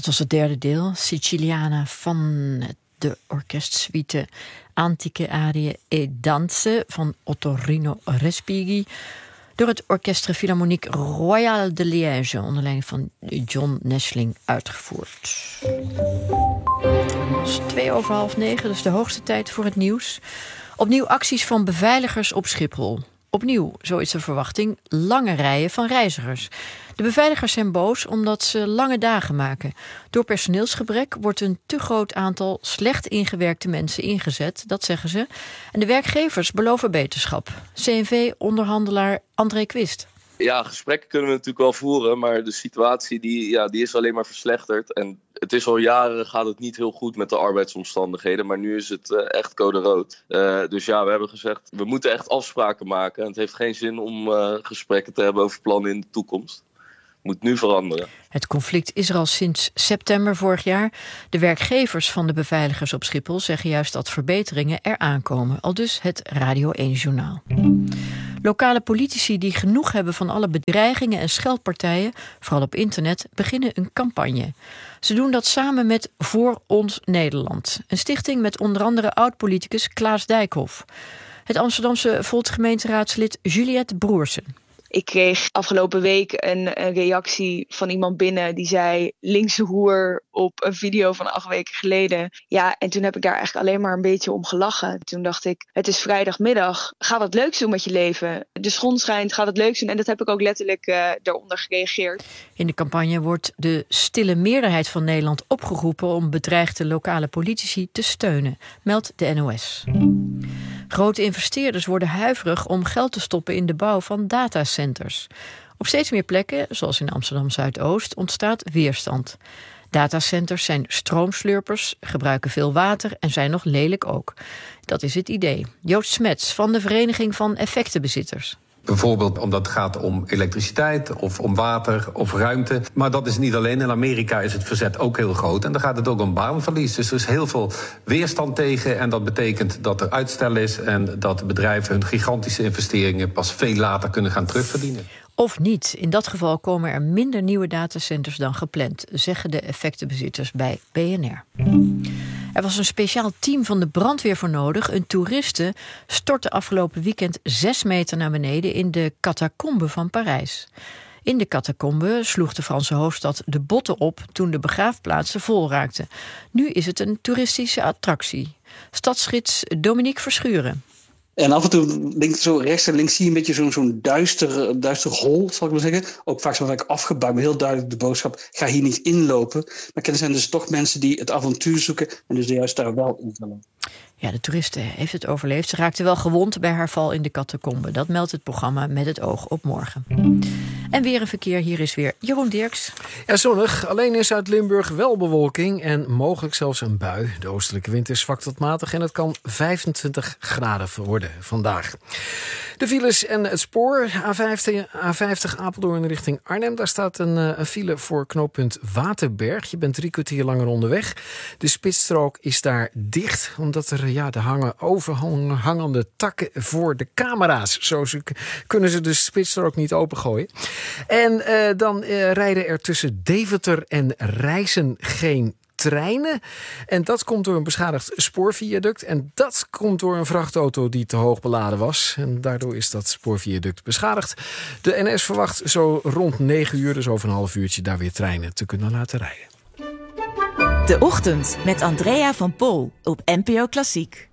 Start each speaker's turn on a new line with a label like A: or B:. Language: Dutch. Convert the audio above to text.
A: Dat was het derde deel, Siciliana, van de orkestsuite Antiche Arie e Danze van Ottorino Respighi, door het Orchestre Philharmonique Royal de Liège onder leiding van John Neschling uitgevoerd. Het is 9:02, dus de hoogste tijd voor het nieuws. Opnieuw acties van beveiligers op Schiphol. Opnieuw, zo is de verwachting, lange rijen van reizigers. De beveiligers zijn boos omdat ze lange dagen maken. Door personeelsgebrek wordt een te groot aantal slecht ingewerkte mensen ingezet, dat zeggen ze. En de werkgevers beloven beterschap. CNV-onderhandelaar André Quist.
B: Ja, gesprekken kunnen we natuurlijk wel voeren, maar de situatie die is alleen maar verslechterd. En het is al jaren, gaat het niet heel goed met de arbeidsomstandigheden, maar nu is het echt code rood. Dus ja, we hebben gezegd, we moeten echt afspraken maken. En het heeft geen zin om gesprekken te hebben over plannen in de toekomst. Moet nu veranderen.
A: Het conflict is er al sinds september vorig jaar. De werkgevers van de beveiligers op Schiphol zeggen juist dat verbeteringen eraan komen. Aldus het Radio 1-journaal. Lokale politici die genoeg hebben van alle bedreigingen en scheldpartijen, vooral op internet, beginnen een campagne. Ze doen dat samen met Voor Ons Nederland, een stichting met onder andere oud-politicus Klaas Dijkhoff. Het Amsterdamse volksgemeenteraadslid Juliette Broersen.
C: Ik kreeg afgelopen week een reactie van iemand binnen die zei linkse hoer op een video van 8 weken geleden. Ja, en toen heb ik daar eigenlijk alleen maar een beetje om gelachen. Toen dacht ik, het is vrijdagmiddag, ga wat leuks doen met je leven. De zon schijnt, ga wat leuks doen. En dat heb ik ook letterlijk daaronder gereageerd.
A: In de campagne wordt de stille meerderheid van Nederland opgeroepen om bedreigde lokale politici te steunen, meldt de NOS. Grote investeerders worden huiverig om geld te stoppen in de bouw van datacenters. Op steeds meer plekken, zoals in Amsterdam Zuidoost, ontstaat weerstand. Datacenters zijn stroomslurpers, gebruiken veel water en zijn nog lelijk ook. Dat is het idee. Joost Smets van de Vereniging van Effectenbezitters.
D: Bijvoorbeeld omdat het gaat om elektriciteit of om water of ruimte. Maar dat is niet alleen. In Amerika is het verzet ook heel groot. En dan gaat het ook om baanverlies. Dus er is heel veel weerstand tegen. En dat betekent dat er uitstel is en dat bedrijven hun gigantische investeringen pas veel later kunnen gaan terugverdienen.
A: Of niet. In dat geval komen er minder nieuwe datacenters dan gepland, zeggen de effectenbezitters bij BNR. Er was een speciaal team van de brandweer voor nodig. Een toeriste stortte afgelopen weekend 6 meter naar beneden in de catacombe van Parijs. In de catacombe sloeg de Franse hoofdstad de botten op toen de begraafplaatsen vol raakten. Nu is het een toeristische attractie. Stadsgids Dominique Verschuren.
E: En af en toe, zo rechts en links, zie je een beetje zo'n duister hol, zal ik maar zeggen. Ook vaak zo afgebouwd, maar heel duidelijk de boodschap, ga hier niet inlopen. Maar er zijn dus toch mensen die het avontuur zoeken en dus juist daar wel in vallen.
A: Ja, de toeriste heeft het overleefd. Ze raakte wel gewond bij haar val in de catacombe. Dat meldt het programma Met het oog op morgen. En weer een verkeer. Hier is weer Jeroen Dirks.
F: Ja, zonnig. Alleen in Zuid-Limburg wel bewolking en mogelijk zelfs een bui. De oostelijke wind is zwak tot matig en het kan 25 graden worden vandaag. De files en het spoor. A50 Apeldoorn richting Arnhem. Daar staat een file voor knooppunt Waterberg. Je bent 3 kwartier langer onderweg. De spitsstrook is daar dicht, omdat er de overhangende takken voor de camera's. Zo kunnen ze de spitsstrook niet opengooien. En dan rijden er tussen Deventer en Rijssen geen treinen. En dat komt door een beschadigd spoorviaduct. En dat komt door een vrachtauto die te hoog beladen was. En daardoor is dat spoorviaduct beschadigd. De NS verwacht zo rond 9 uur, dus over een half uurtje, daar weer treinen te kunnen laten rijden.
G: De Ochtend met Andrea van Pol op NPO Klassiek.